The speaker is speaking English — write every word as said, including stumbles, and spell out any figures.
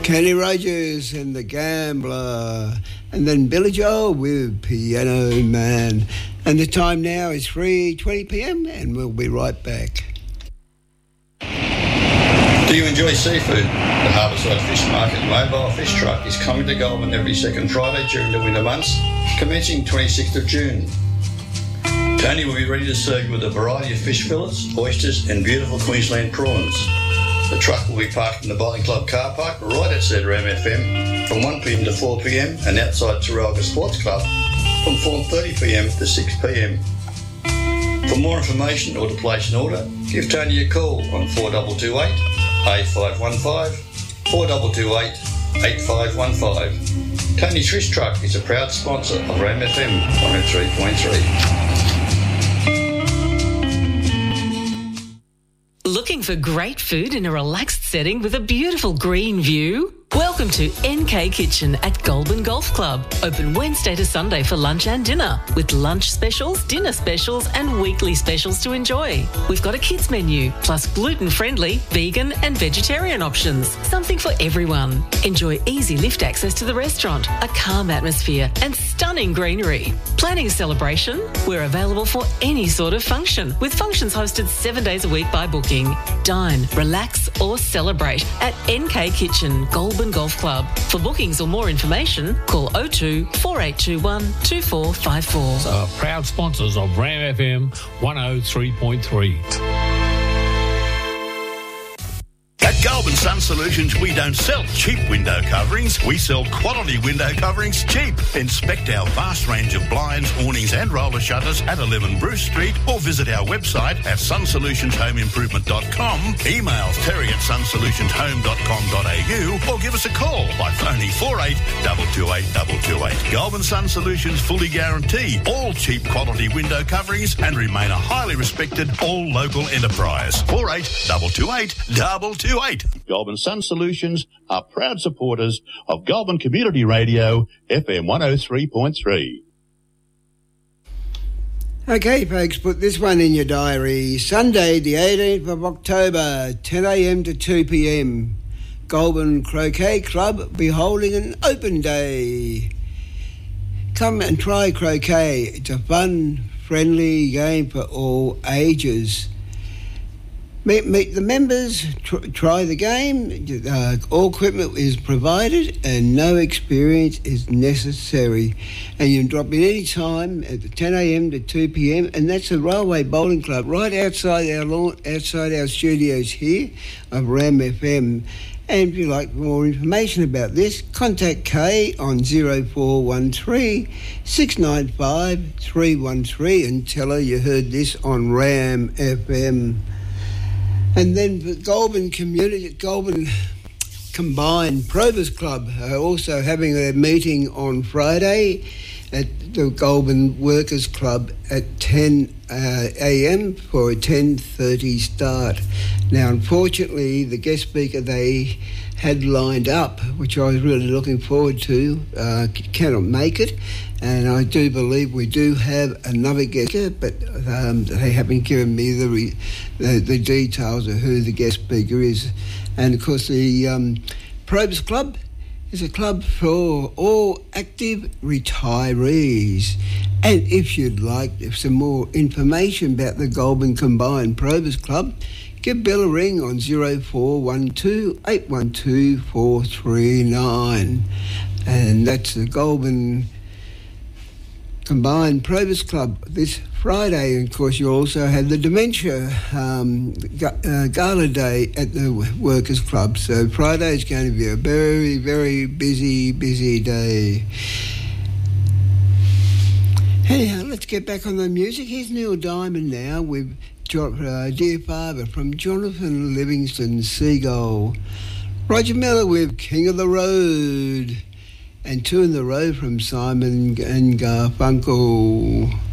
Kenny Rogers and the Gambler, and then Billy Joel with Piano Man. And the time now is three twenty p.m. and we'll be right back. Do you enjoy seafood? The Harbourside Fish Market mobile fish truck is coming to Goulburn every second Friday during the winter months, commencing twenty-sixth of June. Tony will be ready to serve you with a variety of fish fillets, oysters and beautiful Queensland prawns. The truck will be parked in the Bowling Club car park right outside Ram F M from one p.m. to four p.m. and outside Taralga Sports Club from four thirty p.m. to six p.m. For more information or to place an order, give Tony a call on four two two eight, eight five one five, four two two eight, eight five one five. Tony's Fish Truck is a proud sponsor of Ram F M one oh three point three. Looking for great food in a relaxed setting with a beautiful green view? Welcome to N K Kitchen at Goulburn Golf Club. Open Wednesday to Sunday for lunch and dinner, with lunch specials, dinner specials and weekly specials to enjoy. We've got a kids menu, plus gluten-friendly, vegan and vegetarian options. Something for everyone. Enjoy easy lift access to the restaurant, a calm atmosphere and stunning greenery. Planning a celebration? We're available for any sort of function, with functions hosted seven days a week by booking. Dine, relax or celebrate at N K Kitchen, Goulburn Golf Club. For bookings or more information, call oh two, four eight two one, two four five four. So, proud sponsors of Ram F M one oh three point three. At Goulburn Sun Solutions, we don't sell cheap window coverings. We sell quality window coverings cheap. Inspect our vast range of blinds, awnings and roller shutters at eleven Bruce Street, or visit our website at sun solutions home improvement dot com. Email terry at sun solutions home dot com dot a u or give us a call by phoning four eight two two eight two two eight. Goulburn Sun Solutions fully guarantee all cheap quality window coverings and remain a highly respected all local enterprise. four eight two two eight two two eight. Goulburn Sun Solutions are proud supporters of Goulburn Community Radio, F M one oh three point three. Okay, folks, put this one in your diary. Sunday, the eighteenth of October, ten a.m. to two p.m. Goulburn Croquet Club will be holding an open day. Come and try croquet. It's a fun, friendly game for all ages. Meet, meet the members, tr- try the game, uh, all equipment is provided and no experience is necessary. And you can drop in any time at ten a.m. to two p.m. and that's the Railway Bowling Club right outside our lawn, outside our studios here of Ram F M. And if you'd like more information about this, contact Kay on zero four one three, six nine five, three one three and tell her you heard this on Ram F M. And then the Goulburn Community, Goulburn Combined Provers Club are also having a meeting on Friday at the Goulburn Workers Club at ten a.m. for a ten thirty start. Now, unfortunately, the guest speaker they had lined up, which I was really looking forward to, uh, cannot make it. And I do believe we do have another guest speaker, but um, they haven't given me the, re- the the details of who the guest speaker is. And, of course, the um, Probes Club is a club for all active retirees. And if you'd like some more information about the Goulburn Combined Probes Club, give Bill a ring on zero four one two, eight one two, four three nine. And that's the Goulburn Combined Probers Club this Friday. And of course, you also have the Dementia um, uh, Gala Day at the Workers Club. So Friday is going to be a very, very busy, busy day. Anyhow, let's get back on the music. Here's Neil Diamond now with uh, Dear Father from Jonathan Livingston Seagull. Roger Miller with King of the Road. And Two in the Road from Simon and Garfunkel.